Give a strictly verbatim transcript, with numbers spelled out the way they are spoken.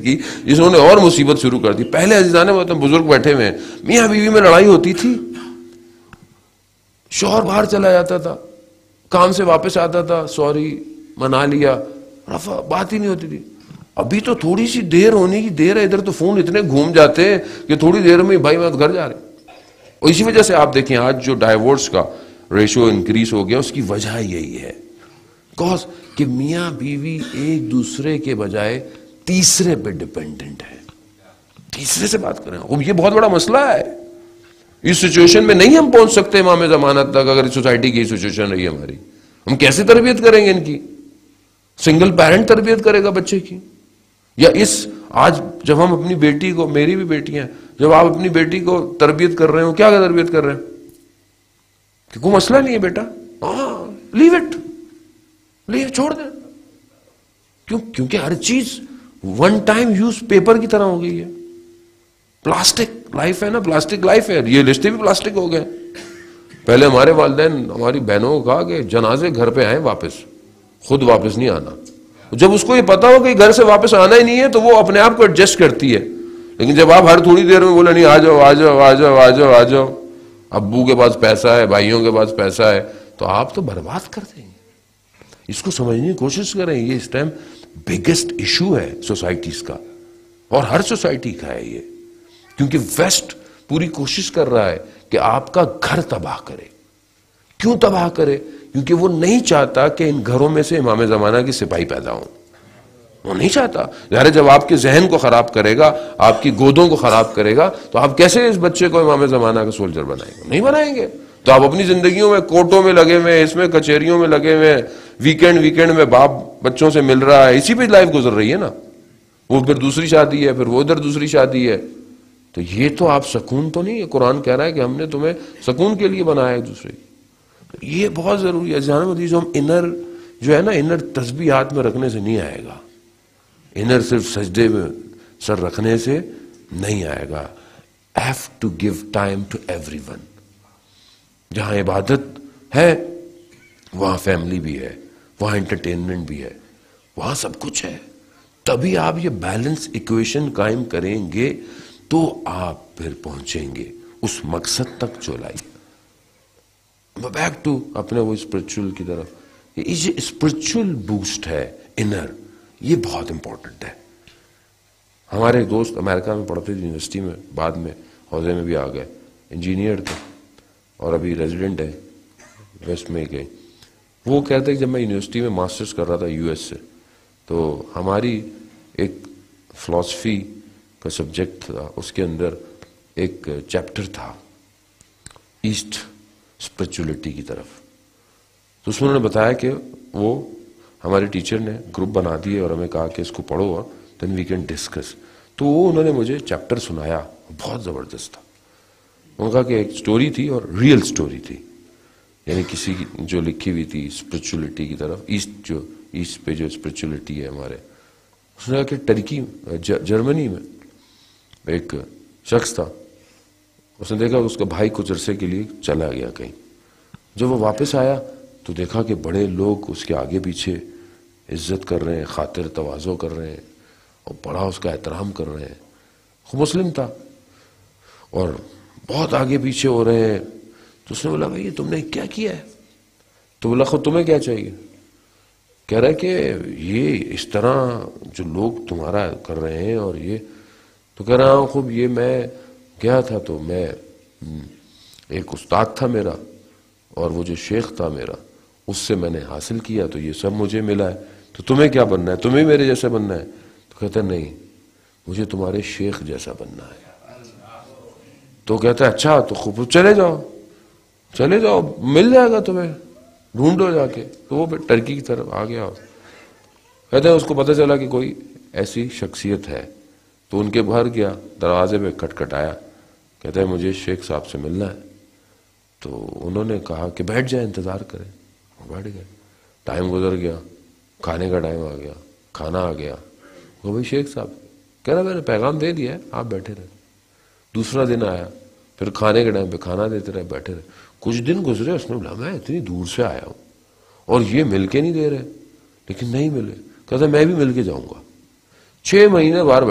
کی جس نے اور مصیبت شروع کر دی. پہلے عزیزان محترم بزرگ بیٹھے ہوئے ہیں, میاں بیوی میں لڑائی ہوتی تھی, شوہر باہر چلا جاتا تھا, کام سے واپس آتا تھا, سوری منا لیا, رفع, بات ہی نہیں ہوتی تھی. ابھی تو تھوڑی سی دیر ہونے کی دیر ہے, ادھر تو فون اتنے گھوم جاتے ہیں کہ تھوڑی دیر میں بھائی میں گھر جا رہے ہیں. اور اسی وجہ سے آپ دیکھیں آج جو ڈائیورس کا ریشو انکریز ہو گیا, اس کی وجہ یہی ہے کاز کہ میاں بیوی ایک دوسرے کے بجائے تیسرے پہ ڈیپینڈنٹ ہے. تیسرے سے بات کریں, اب یہ بہت بڑا مسئلہ ہے. اس سچویشن میں نہیں ہم پہنچ سکتے امام ضمانت تک اگر سوسائٹی کی سچویشن رہی ہماری. ہم کیسے تربیت کریں گے ان کی؟ سنگل پیرنٹ تربیت کرے گا بچے کی, یا اس آج جب ہم اپنی بیٹی کو, میری بھی بیٹی ہیں, جب آپ اپنی بیٹی کو تربیت کر رہے ہو, کیا تربیت کر رہے ہیں کہ کوئی مسئلہ نہیں ہے بیٹا, ہاں لیو اٹ, لیو, چھوڑ دیں. کیوں؟ کیونکہ ہر چیز ون ٹائم یوز پیپر کی طرح ہو گئی ہے. پلاسٹک لائف ہے نا, پلاسٹک لائف ہے, یہ رشتے بھی پلاسٹک ہو گئے. پہلے ہمارے والدین ہماری بہنوں کو کہا کہ جنازے گھر پہ آئیں واپس, خود واپس نہیں آنا. جب اس کو یہ پتا ہو کہ گھر سے واپس آنا ہی نہیں ہے تو وہ اپنے آپ کو ایڈجسٹ کرتی ہے. لیکن جب آپ ہر تھوڑی دیر میں بولے نہیں آ جاؤ آ جاؤ آ جاؤ آ جاؤ آ جاؤ, ابو کے پاس پیسہ ہے, بھائیوں کے پاس پیسہ ہے, تو آپ تو برباد کر دیں گے. اس کو سمجھنے کی کوشش کریں, یہ اس ٹائم بگیسٹ ایشو ہے سوسائٹیز کا, اور ہر سوسائٹی کا ہے یہ. کیونکہ ویسٹ پوری کوشش کر رہا ہے کہ آپ کا گھر تباہ کرے. کیوں تباہ کرے؟ کیونکہ وہ نہیں چاہتا کہ ان گھروں میں سے امام زمانہ کی سپاہی پیدا ہوں. وہ نہیں چاہتا. ظاہر جب آپ کے ذہن کو خراب کرے گا, آپ کی گودوں کو خراب کرے گا, تو آپ کیسے اس بچے کو امام زمانہ کا سولجر بنائیں گے؟ نہیں بنائیں گے. تو آپ اپنی زندگیوں میں کوٹوں میں لگے ہوئے, اس میں کچہریوں میں لگے ہوئے, ویکینڈ ویکینڈ میں باپ بچوں سے مل رہا ہے, اسی پہ لائف گزر رہی ہے نا. وہ پھر دوسری شادی ہے, پھر وہ ادھر دوسری شادی ہے. تو یہ تو آپ سکون تو نہیں ہے. قرآن کہہ رہا ہے کہ ہم نے تمہیں سکون کے لیے بنایا ایک دوسرے. یہ بہت ضروری ہے. جہاں مدیز ہم انر جو ہے نا, انر تسبیح ہاتھ میں رکھنے سے نہیں آئے گا, انر صرف سجدے میں سر رکھنے سے نہیں آئے گا. Have to give time to every one. جہاں عبادت ہے وہاں فیملی بھی ہے, وہاں انٹرٹینمنٹ بھی ہے, وہاں سب کچھ ہے. تبھی آپ یہ بیلنس ایکویشن قائم کریں گے تو آپ پھر پہنچیں گے اس مقصد تک جو لائے. بیک ٹو اپنے وہ اسپرچول کی طرف. یہ جو اسپرچول بوسٹ ہے انر, یہ بہت امپورٹنٹ ہے. ہمارے ایک دوست امریکہ میں پڑھتے تھے یونیورسٹی میں, بعد میں حوزے میں بھی آ گئے, انجینئر تھے اور ابھی ریزیڈنٹ ہے ویسٹ میں گئے. وہ کہتے ہیں کہ جب میں یونیورسٹی میں ماسٹرز کر رہا تھا یو ایس سے, تو ہماری ایک فلاسفی کا سبجیکٹ تھا, اس کے اندر ایک چیپٹر تھا ایسٹ اسپرچولیٹی کی طرف. تو اس میں انہوں نے بتایا کہ وہ ہمارے ٹیچر نے گروپ بنا دیے اور ہمیں کہا کہ اس کو پڑھو دین وی کین ڈسکس. تو وہ انہوں نے مجھے چیپٹر سنایا, بہت زبردست تھا. انہوں نے کہا کہ ایک سٹوری تھی اور ریئل سٹوری تھی, یعنی کسی کی جو لکھی ہوئی تھی اسپرچولیٹی کی طرف, ایسٹ جو ایسٹ پہ جو اسپرچولیٹی ہے ہمارے. اس نے کہا کہ ٹرکی جرمنی میں ایک شخص تھا, اس نے دیکھا اس کا بھائی کچھ عرصے کے لیے چلا گیا کہیں. جب وہ واپس آیا تو دیکھا کہ بڑے لوگ اس کے آگے پیچھے عزت کر رہے ہیں, خاطر تواضع کر رہے ہیں, اور بڑا اس کا احترام کر رہے ہیں. وہ مسلم تھا اور بہت آگے پیچھے ہو رہے ہیں. تو اس نے بولا بھائی تم نے کیا کیا ہے؟ تو بولا خود تمہیں کیا چاہیے؟ کہہ رہا ہے کہ یہ اس طرح جو لوگ تمہارا کر رہے ہیں اور یہ. تو کہہ رہا ہوں خوب یہ میں گیا تھا تو میں ایک استاد تھا میرا اور وہ جو شیخ تھا میرا اس سے میں نے حاصل کیا تو یہ سب مجھے ملا ہے. تو تمہیں کیا بننا ہے؟ تمہیں میرے جیسا بننا ہے؟ تو کہتا ہے نہیں, مجھے تمہارے شیخ جیسا بننا ہے. تو کہتا ہے اچھا تو خوب چلے جاؤ چلے جاؤ مل جائے گا تمہیں, ڈھونڈو جا کے. تو وہ ٹرکی کی طرف آ گیا. کہتے ہیں اس کو پتہ چلا کہ کوئی ایسی شخصیت ہے, تو ان کے باہر گیا, دروازے پہ کھٹ کھٹ آیا, کہتا ہے مجھے شیخ صاحب سے ملنا ہے. تو انہوں نے کہا کہ بیٹھ جائے, انتظار کریں. وہ بیٹھ گئے. ٹائم گزر گیا, کھانے کا ٹائم آ گیا, کھانا آ گیا. وہ بھائی شیخ صاحب کہہ رہا میں نے پیغام دے دیا ہے, آپ بیٹھے رہے. دوسرا دن آیا, پھر کھانے کے ٹائم پہ کھانا دیتے رہے, بیٹھے رہے. کچھ دن گزرے, اس نے بولا میں اتنی دور سے آیا ہوں اور یہ مل کے نہیں دے رہے, لیکن نہیں ملے. کہتا میں بھی مل کے جاؤں گا. چھ مہینے بعد